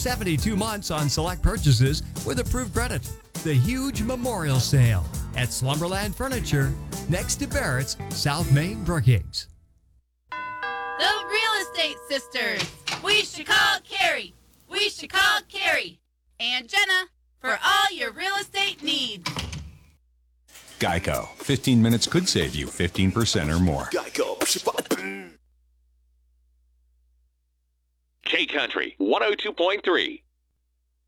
72 months on select purchases with approved credit. The huge memorial sale at Slumberland Furniture next to Barrett's, South Main, Brookings. The Real Estate Sisters. We should call Carrie. We should call Carrie and Jenna for all your real estate needs. Geico. 15 minutes could save you 15% or more. Geico. K Country 102.3.